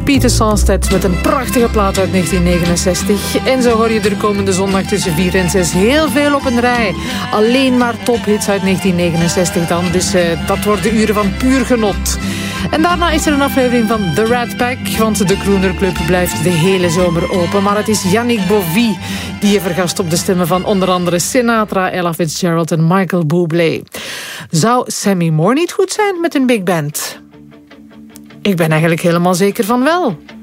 Pieter Sandstedt met een prachtige plaat uit 1969. En zo hoor je er komende zondag tussen 4 en 6 heel veel op een rij. Alleen maar tophits uit 1969 dan. Dus dat worden uren van puur genot. En daarna is er een aflevering van The Rat Pack, want de Crooner Club blijft de hele zomer open. Maar het is Yannick Bovie die je vergast op de stemmen van onder andere Sinatra, Ella Fitzgerald en Michael Bublé. Zou Sammy Moore niet goed zijn met een big band? Ik ben eigenlijk helemaal zeker van wel.